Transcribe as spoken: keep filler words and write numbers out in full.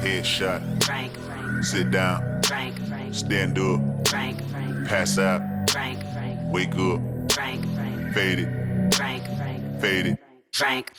Headshot. Frank, Sit down. Frank, Frank, Stand up. Frank, Frank, Pass out. Frank, Frank, Wake up. Frank, Frank, Fade it. Frank, Frank, Fade it. Frank.